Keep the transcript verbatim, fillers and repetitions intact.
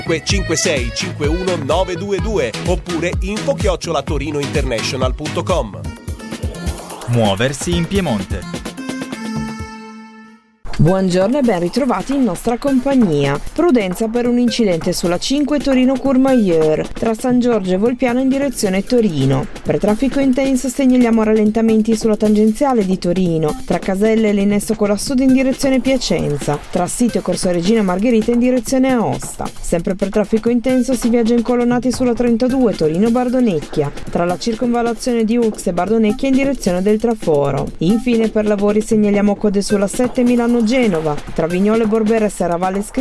cinque sei cinque uno nove due due oppure info chiocciola torinointernational punto com. Muoversi in Piemonte. Buongiorno e ben ritrovati in nostra compagnia. Prudenza per un incidente sulla cinque Torino-Courmayeur tra San Giorgio e Volpiano in direzione Torino. Per traffico intenso segnaliamo rallentamenti sulla tangenziale di Torino, tra Caselle e l'innesso con la Sud in direzione Piacenza, tra Sito e Corso Regina Margherita in direzione Aosta. Sempre per traffico intenso si viaggia incolonnati sulla trentadue Torino-Bardonecchia, tra la circonvallazione di Ux e Bardonecchia in direzione del traforo. Infine per lavori segnaliamo code sulla sette Milano Genova, tra Vignolo e Borbera e Serravalle